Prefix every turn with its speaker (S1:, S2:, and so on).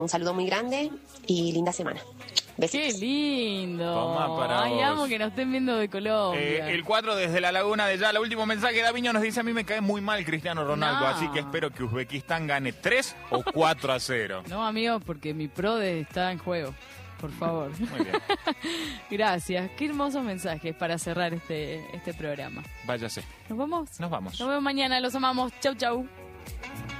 S1: Un saludo muy grande y linda semana. Besitos.
S2: ¡Qué lindo!
S3: Toma para
S2: Ay,
S3: vos.
S2: amo que nos estén viendo de Colombia.
S3: El 4 desde la Laguna de Yala. Último mensaje. Daviño nos dice: a mí me cae muy mal Cristiano Ronaldo,
S2: No.
S3: así que espero que Uzbekistán gane 3 o 4-0.
S2: No, amigo, porque mi PRODE está en juego. Por favor.
S3: Muy bien.
S2: Gracias. Qué hermosos mensajes para cerrar este programa.
S3: Váyase.
S2: ¿Nos vamos?
S3: Nos vamos.
S2: Nos vemos mañana. Los amamos. Chau, chau.